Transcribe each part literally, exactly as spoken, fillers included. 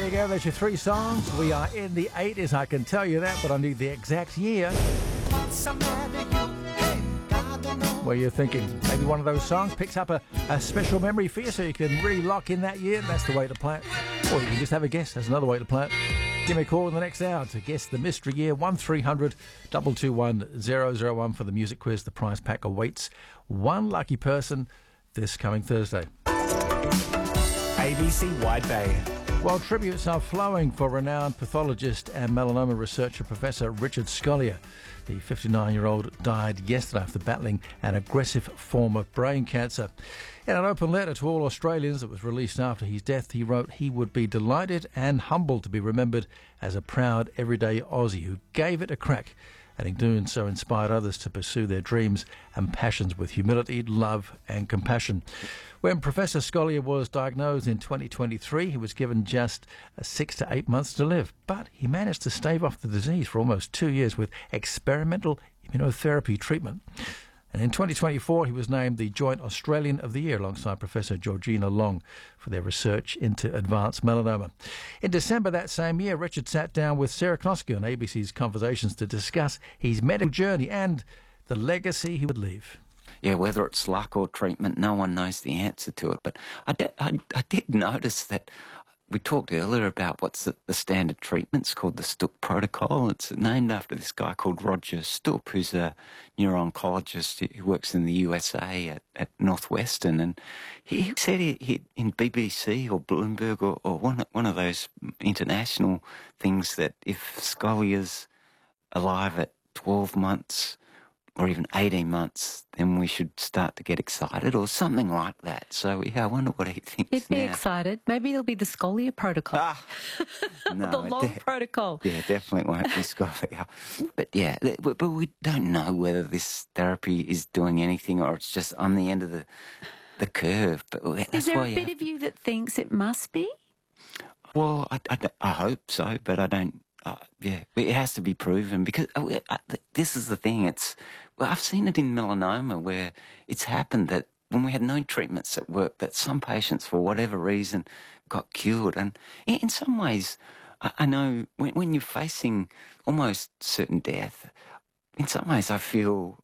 you go, there's your three songs. We are in the eighties, I can tell you that, but I need the exact year. Where you're thinking maybe one of those songs picks up a, a special memory for you, so you can really lock in that year. That's the way to play it. Or you can just have a guess. That's another way to play it. Give me a call in the next hour to guess the mystery year. one three hundred two two one zero zero one for the music quiz. The prize pack awaits one lucky person this coming Thursday. A B C Wide Bay. While tributes are flowing for renowned pathologist and melanoma researcher Professor Richard Scolyer, the fifty-nine-year-old died yesterday after battling an aggressive form of brain cancer. In an open letter to all Australians that was released after his death, he wrote he would be delighted and humbled to be remembered as a proud everyday Aussie who gave it a crack, and in doing so inspired others to pursue their dreams and passions with humility, love and compassion. When Professor Scolyer was diagnosed in twenty twenty-three, he was given just six to eight months to live, but he managed to stave off the disease for almost two years with experimental immunotherapy treatment. And in twenty twenty-four, he was named the Joint Australian of the Year alongside Professor Georgina Long for their research into advanced melanoma. In December that same year, Richard sat down with Sarah Knosky on A B C's Conversations to discuss his medical journey and the legacy he would leave. Yeah, whether it's luck or treatment, no one knows the answer to it. But I did, I, I did notice that we talked earlier about what's the, the standard treatment's called the Stupp protocol. It's named after this guy called Roger Stupp, who's a neuro-oncologist who works in the U S A at, at Northwestern. And he said he, he, in B B C or Bloomberg or, or one, one of those international things that if Scolyer's alive at twelve months or even eighteen months, then we should start to get excited or something like that. So, yeah, I wonder what he thinks He'd be now. excited. Maybe it'll be the Scolyer protocol. Ah, no, the long de- protocol. Yeah, definitely won't be Scolyer. But, yeah, but, but we don't know whether this therapy is doing anything or it's just on the end of the, the curve. But that's Is there why a you bit have- of you that thinks it must be? Well, I, I, I hope so, but I don't. Uh, yeah, it has to be proven because uh, uh, this is the thing. It's well, I've seen it in melanoma where it's happened that when we had no treatments that worked, that some patients, for whatever reason, got cured. And in, in some ways, I, I know when, when you're facing almost certain death, in some ways I feel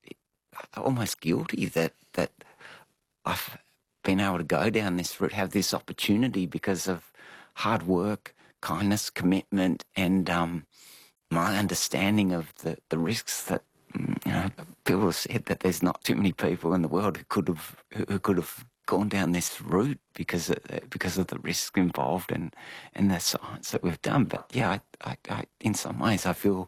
almost guilty that that I've been able to go down this route, have this opportunity because of hard work, kindness, commitment, and um, my understanding of the, the risks that, you know, people have said that there's not too many people in the world who could have who could have gone down this route because of, because of the risk involved and, and the science that we've done. But yeah, I, I, I, in some ways I feel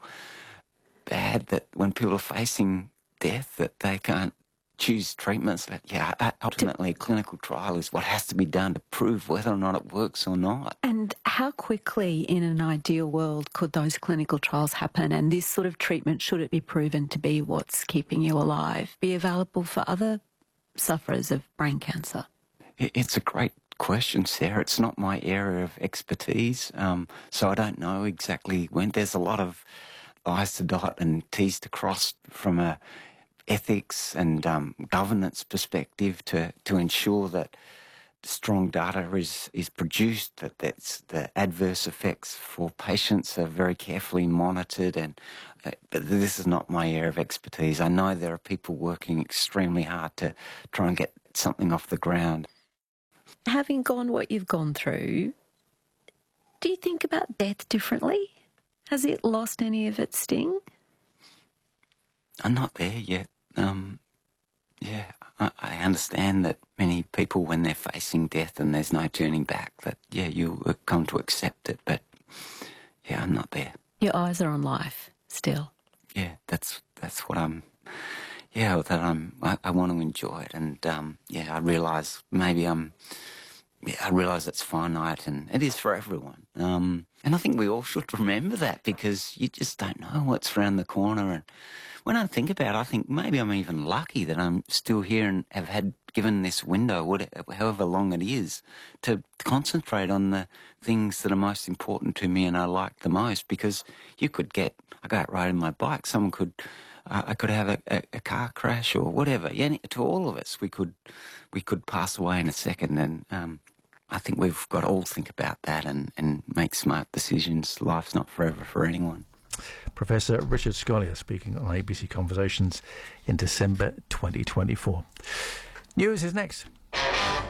bad that when people are facing death that they can't choose treatments. But yeah, ultimately a clinical trial is what has to be done to prove whether or not it works or not. And how quickly in an ideal world could those clinical trials happen and this sort of treatment, should it be proven to be what's keeping you alive, be available for other sufferers of brain cancer? It's a great question, Sarah. It's not my area of expertise, um, so I don't know exactly when. There's a lot of I's to dot and T's to cross from a ethics and um, governance perspective to, to ensure that strong data is, is produced, that that's, the adverse effects for patients are very carefully monitored. And uh, but this is not my area of expertise. I know there are people working extremely hard to try and get something off the ground. Having gone what you've gone through, do you think about death differently? Has it lost any of its sting? I'm not there yet. Um, yeah, I, I understand that many people, when they're facing death and there's no turning back, that, yeah, you come to accept it. But, yeah, I'm not there. Your eyes are on life still. Yeah, that's that's what I'm, yeah, that I'm, I, I want to enjoy it. And, um, yeah, I realise maybe I'm, yeah, I realise it's finite and it is for everyone. Um, and I think we all should remember that because you just don't know what's around the corner. And when I think about it, I think maybe I'm even lucky that I'm still here and have had given this window, whatever, however long it is, to concentrate on the things that are most important to me and I like the most. Because you could get, I go out riding my bike, someone could, uh, I could have a, a, a car crash or whatever. Yeah, to all of us, we could, we could pass away in a second. And um, I think we've got to all think about that and, and make smart decisions. Life's not forever for anyone. Professor Richard Scolyer speaking on A B C Conversations in December twenty twenty-four. News is next.